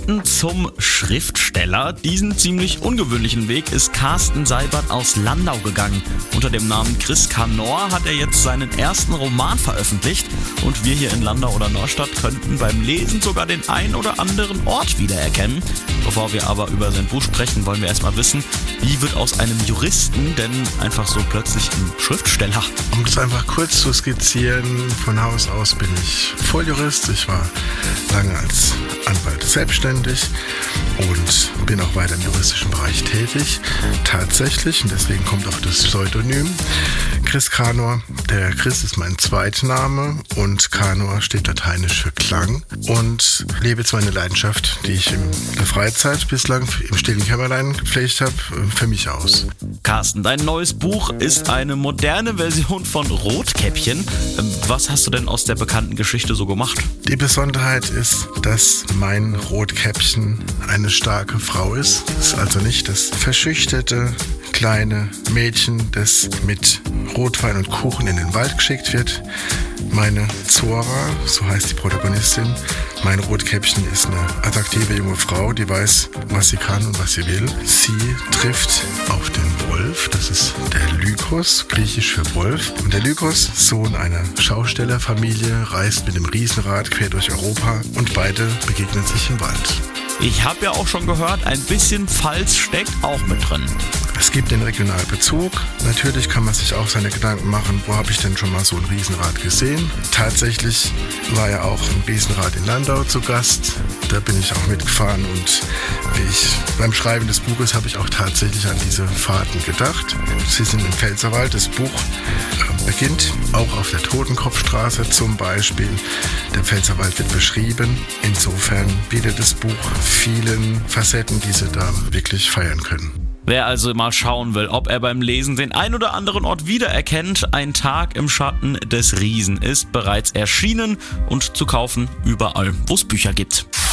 zum Schriftsteller. Diesen ziemlich ungewöhnlichen Weg ist Carsten Seibert aus Landau gegangen. Unter dem Namen Chris Canor hat er jetzt seinen ersten Roman veröffentlicht und wir hier in Landau oder Neustadt könnten beim Lesen sogar den ein oder anderen Ort wiedererkennen. Bevor wir aber über sein Buch sprechen, wollen wir erstmal wissen, wie wird aus einem Juristen denn einfach so plötzlich ein Schriftsteller? Um das einfach kurz zu skizzieren, von Haus aus bin ich Volljurist. Ich war lange als Anwalt selbstständig und bin auch weiter im juristischen Bereich tätig. Tatsächlich, und deswegen kommt auch das Pseudonym Chris Canor. Der Chris ist mein Zweitname und Canor steht lateinisch für Klang, und lebe jetzt meine Leidenschaft, die ich in der Freizeit bislang im stillen Kämmerlein gepflegt habe, für mich aus. Carsten, dein neues Buch ist eine moderne Version von Rotkäppchen. Was hast du denn aus der bekannten Geschichte so gemacht? Die Besonderheit ist, dass mein Rotkäppchen eine starke Frau ist. Es ist also nicht das verschüchterte kleine Mädchen, das mit Rotwein und Kuchen in den Wald geschickt wird. Meine Zora, so heißt die Protagonistin, mein Rotkäppchen ist eine attraktive junge Frau, die weiß, was sie kann und was sie will. Sie trifft auf den Wolf, das ist der Lykos, griechisch für Wolf. Und der Lykos, Sohn einer Schaustellerfamilie, reist mit dem Riesenrad quer durch Europa und beide begegnen sich im Wald. Ich habe ja auch schon gehört, ein bisschen Pfalz steckt auch mit drin. Es gibt den Regionalbezug. Natürlich kann man sich auch seine Gedanken machen, wo habe ich denn schon mal so ein Riesenrad gesehen. Tatsächlich war ja auch ein Riesenrad in Landau zu Gast. Da bin ich auch mitgefahren, und beim Schreiben des Buches habe ich auch tatsächlich an diese Fahrten gedacht. Sie sind im Pfälzerwald. Das Buch beginnt auch auf der Totenkopfstraße zum Beispiel. Der Pfälzerwald wird beschrieben. Insofern bietet das Buch vielen Facetten, die Sie da wirklich feiern können. Wer also mal schauen will, ob er beim Lesen den ein oder anderen Ort wiedererkennt, Ein Tag im Schatten des Riesen ist bereits erschienen und zu kaufen überall, wo es Bücher gibt.